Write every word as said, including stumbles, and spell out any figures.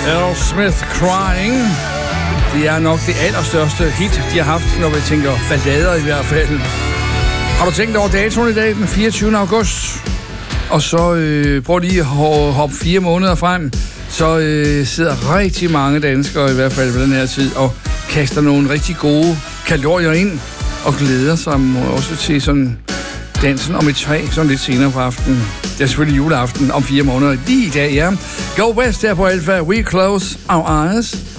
Smith Crying. Det er nok det allerstørste hit, de har haft, når vi tænker ballader i hvert fald. Har du tænkt over datoen i dag, den fireogtyvende august? Og så øh, prøv lige at hoppe fire måneder frem. Så øh, sidder rigtig mange danskere, i hvert fald på den her tid, og kaster nogle rigtig gode kalorier ind, og glæder sig også til sådan dansen om et træ, sådan lidt senere på aftenen. Det er selvfølgelig juleaften om fire måneder. Lige i dag, ja. Go West her på Alpha. We close our eyes